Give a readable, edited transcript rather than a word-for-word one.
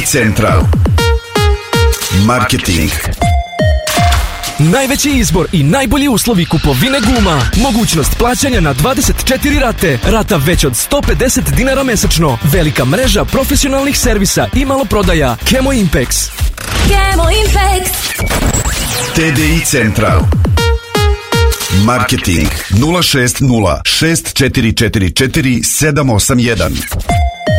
Central. Marketing. Najveći izbor i najbolji uslovi kupovine guma. Mogućnost plaćanja na 24 rate. Rata već od 150 dinara mesečno. Velika mreža profesionalnih servisa i maloprodaja. Kemo Impex. Kemo Impex. TDI Central. Marketing 060 6444 781.